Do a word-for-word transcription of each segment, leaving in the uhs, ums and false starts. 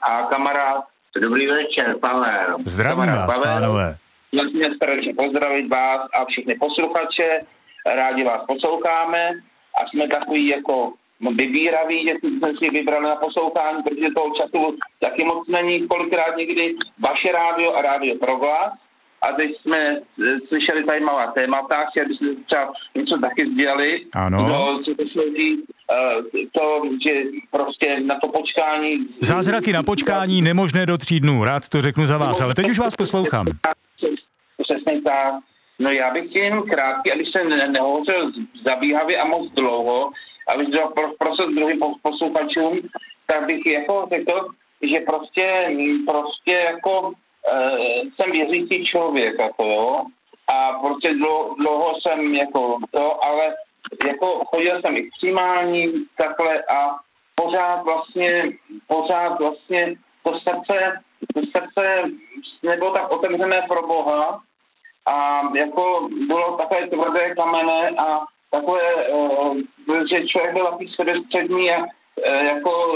a kamarád. Dobrý večer, Pavel. Zdravím vás, pánové. Musíme srdečně pozdravit vás a všechny posluchače. Rádi vás posloucháme a jsme takový jako vybíraví, že jsme si vybrali na poslouchání, protože toho času taky moc není, kolikrát někdy vaše rádio a rádio Proglas. A teď jsme slyšeli zajímavá témata, chtěli bychom třeba něco taky sdělit. Ano. To, co to slouží, to, že prostě na to počkání... Zázraky na počkání nemožné do tří dnů, rád to řeknu za vás, ale teď už vás poslouchám. Přesně tak. No já bych jen krátký, abych se ne- nehovořil zabíhavě a moc dlouho, abych dal pro, prostor druhým posluchačům, tak bych jako řekl, že prostě, prostě jako jsem věřící člověk, jako jo, a prostě dlouho, dlouho jsem jako to, ale jako chodil jsem i k přijímání takhle a pořád vlastně, pořád vlastně to srdce, to srdce nebylo tak otevřené pro Boha a jako bylo takové tvrdé kamene a takové, že člověk byl takový sebestřední a jako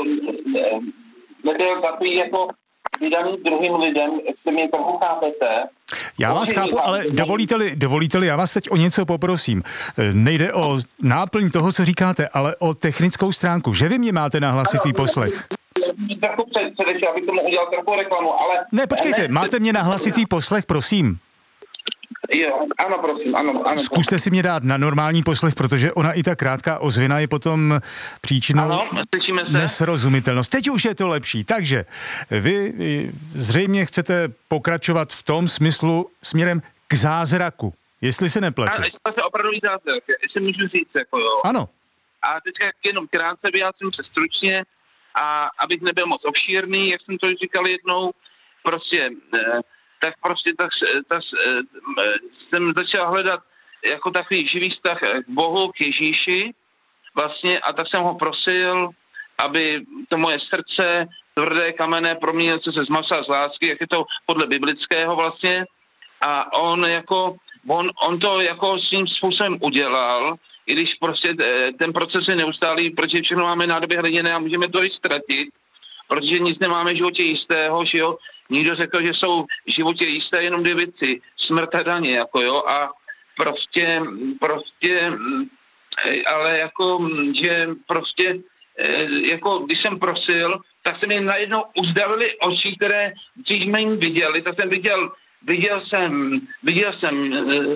nebyl takový jako vydaný druhým lidem, jestli mě trochu chápete. Já vás chápu, ale dovolíte-li, dovolíte-li, já vás teď o něco poprosím. Nejde o náplň toho, co říkáte, ale o technickou stránku, že vy mě máte na hlasitý poslech. Trochu předečil, abych tomu udělal trochu reklamu, ale... Ne, počkejte, máte mě na hlasitý poslech, prosím. Jo, ano, prosím, ano, ano. Zkuste si mě dát na normální poslech, protože ona i ta krátká ozvěna je potom příčinou ano, nesrozumitelnost. Teď už je to lepší, takže vy zřejmě chcete pokračovat v tom smyslu směrem k zázraku, jestli se nepletu. Ano, jestli se opravdový zázrak, jestli můžu říct, jako jo. Ano. A teďka jenom krátce vyjádřím se stručně a abych nebyl moc obšírný, jak jsem to říkal jednou, prostě... Eh, tak prostě tak, tak, jsem začal hledat jako takový živý vztah k Bohu, k Ježíši vlastně a tak jsem ho prosil, aby to moje srdce tvrdé kamenné proměnilo se z masa z lásky, jak je to podle biblického vlastně a on jako, on, on to jako svým způsobem udělal, i když prostě ten proces je neustálý, protože všechno máme nádobě hliněné a můžeme to i ztratit, protože nic nemáme v životě jistého, že jo. Nikdo řekl, že jsou v životě jisté jenom dvě věci, smrt a daně, jako jo, a prostě, prostě, ale jako, že prostě, jako když jsem prosil, tak se mi najednou uzdravily oči, které dřív jsme jim viděli, tak jsem viděl, viděl jsem, viděl jsem,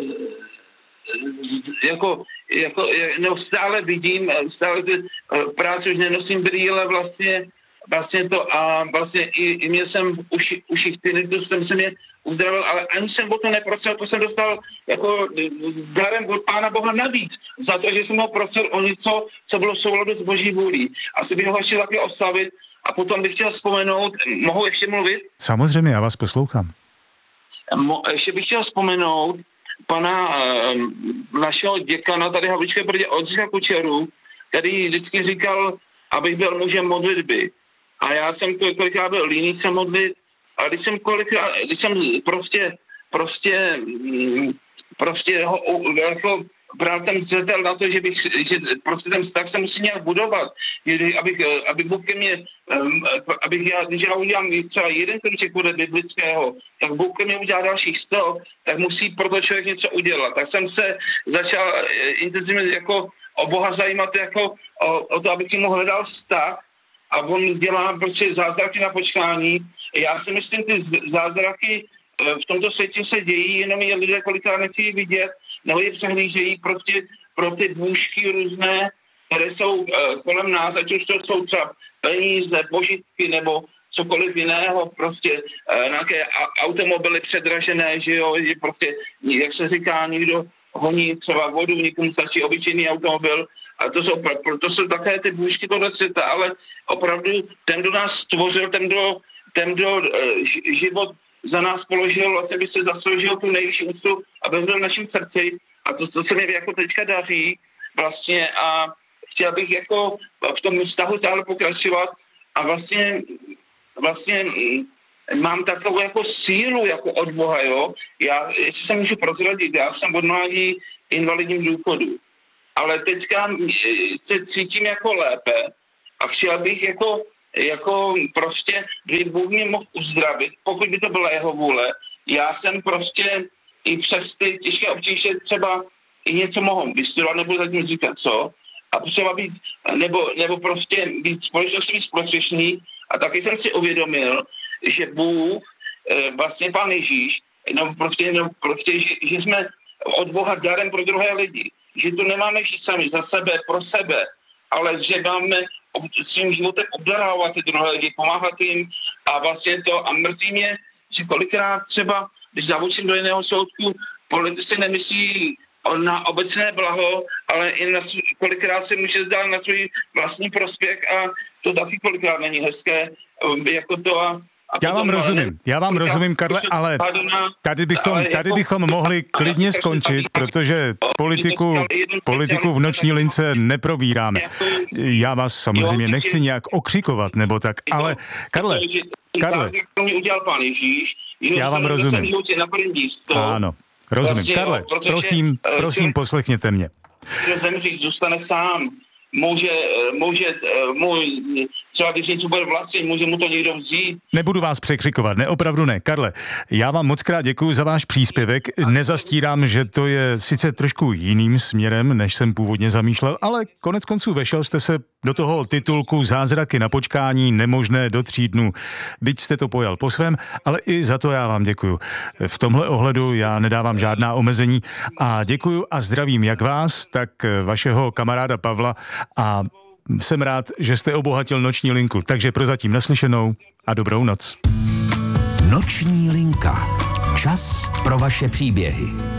jako, jako, no stále vidím, stále práci už nenosím brýle vlastně, Vlastně to a vlastně i, i měl jsem uši, uši tinnitus, jsem se mě uzdravil, ale ani jsem o to neprosil, to jsem dostal jako darem od Pána Boha navíc, za to, že jsem ho prosil o něco, co bylo v souladu s Boží vůlí. Asi bych ho chtěl také oslavit a potom bych chtěl vzpomenout, mohu ještě mluvit? Samozřejmě, já vás poslouchám. Mo, ještě bych chtěl vzpomenout pana našeho děkana tady Havličké Brdě Oldřicha Kučeru, který vždycky říkal, abych byl mužem modlitby. A já jsem kolikrát byl líný se modlit, a když jsem kolikrát, když jsem prostě, prostě, prostě ho, jako bral ten zřetel na to, že bych, že prostě ten vztah se musí nějak budovat, abych, aby Bůh ke mně, abych já, když já udělám třeba jeden kruček podle biblického, tak Bůh ke mně udělá dalších sto, tak musí proto člověk něco udělat. Tak jsem se začal intenzivně jako o Boha zajímat jako o, o to, abych si mu hledal vztah a on dělá prostě zázraky na počkání. Já si myslím, ty zázraky v tomto světě se dějí, jenom je lidé kolikrát nechtějí vidět, nebo je přehlížejí prostě pro ty bůžky různé, které jsou kolem nás, ať už to jsou třeba peníze, požitky nebo cokoliv jiného, prostě nějaké automobily předražené, že jo, že prostě, jak se říká, někdo honí třeba vodu, někomu stačí obyčejný automobil a to jsou, to jsou také ty bůžky tohle světa, ale opravdu ten, kdo nás stvořil, ten, kdo, ten, kdo uh, život za nás položil, vlastně by se zasloužil tu nejvyšší úctu, aby byl v našem srdci a to, to se mi jako teďka daří vlastně a chtěl bych jako v tom vztahu stále pokračovat a vlastně vlastně mám takovou jako sílu jako od Boha, jo. Já, jestli se můžu prozradit, já jsem od mládí invalidním důchodu. Ale teďka se cítím jako lépe a chtěl bych jako jako prostě, kdyby Bůh mě mohl uzdravit, pokud by to byla jeho vůle, já jsem prostě i přes ty těžké obtíže třeba i něco mohl vystudovat, nebudu zatím říkat co, a potřeba být, nebo, nebo prostě být společností být prospěšný. A taky jsem si uvědomil, že Bůh, vlastně Pán Ježíš, no prostě, no prostě že, že jsme od Boha darem pro druhé lidi. Že tu nemáme žít sami za sebe, pro sebe, ale že máme svým životem obdarávat ty druhé lidi, pomáhat jim a vlastně to, a mrzí mě, že kolikrát třeba, když zavočím do jiného soudku, politici nemyslí na obecné blaho, ale i na, kolikrát se může zdát na svůj vlastní prospěch a to taky kolikrát není hezké, jako to a Já vám rozumím, já vám rozumím, Karle, ale tady bychom, tady bychom mohli klidně skončit, protože politiku, politiku v noční lince neprobíráme. Já vás samozřejmě nechci nějak okřikovat, nebo tak, ale Karle, Karle, já vám rozumím. Ano, rozumím. Karle, prosím, prosím, poslechněte mě. Zemřít zůstane sám. Může, může, můj, třeba když něco bude vlastnit, může mu to někdo vzít. Nebudu vás překřikovat, ne, opravdu ne. Karle, já vám moc krát děkuji za váš příspěvek. Nezastírám, že to je sice trošku jiným směrem, než jsem původně zamýšlel, ale konec konců vešel jste se do toho titulku Zázraky na počkání, nemožné do tří dnů. Byť jste to pojal po svém, ale i za to já vám děkuju. V tomhle ohledu já nedávám žádná omezení a děkuju a zdravím jak vás, tak vašeho kamaráda Pavla a jsem rád, že jste obohatil noční linku. Takže prozatím naslyšenou a dobrou noc. Noční linka. Čas pro vaše příběhy.